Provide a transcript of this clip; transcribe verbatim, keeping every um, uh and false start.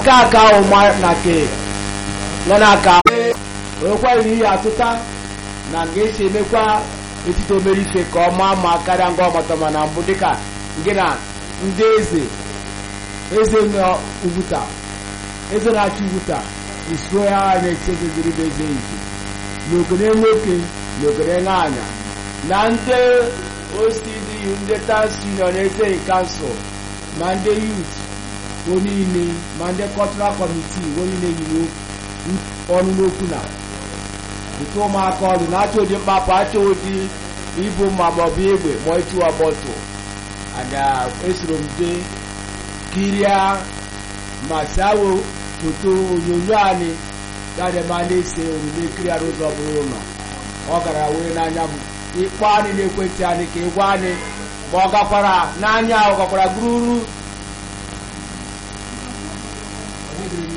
aka ka ụma na ke nọ n'aka onwekwa ihe atụta na nga esi emekwa etiti omere ife ka ọma ma karịa ngwa ọmatọma na mbụ dịka nke na ndị eze eze na Ugwuta eze na-achị Ugwuta isuo ya na-echezeziri bụ eze ike n'ogene nwoke n'ogene nwaanyị na ndị O C D U ndị Trans Union eze kansụl ma ndị youth onye niile ma ndị cultural committee onye na-eyi ọnụ n'okwu na nke ụmụaka ọrụ na-achọ ụdị mkpapụ achọ ụdị ibu mma maọbụ egbe ma ịchụwa bọtụ ada esoro m de kiria ma sawo foto onyonyo anyị gadema na-ese omume kiria n'ụzọ bụrụ ụlọ ọ gara wee n'anya m ịkpọ anyị n'ekwentị anyị ka ịgwa anyị ma ọ gakwara n'anya ọ gakwara gụrụrụ